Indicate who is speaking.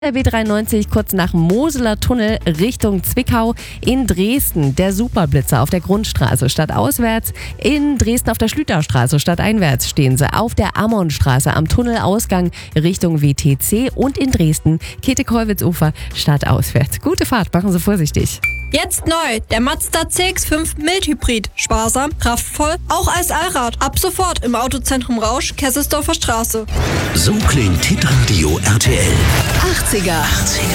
Speaker 1: Der B93 kurz nach dem Moseler Tunnel Richtung Zwickau. In Dresden der Superblitzer auf der Grundstraße stadtauswärts. In Dresden auf der Schlüterstraße stadteinwärts stehen sie. Auf der Ammonstraße am Tunnelausgang Richtung WTC. Und in Dresden Käthe-Kollwitz-Ufer stadtauswärts. Gute Fahrt, machen Sie vorsichtig.
Speaker 2: Jetzt neu, der Mazda CX-5 Mild-Hybrid. Sparsam, kraftvoll, auch als Allrad. Ab sofort im Autozentrum Rausch, Kesselsdorfer Straße.
Speaker 3: So klingt Hitradio RTL.
Speaker 4: 80er.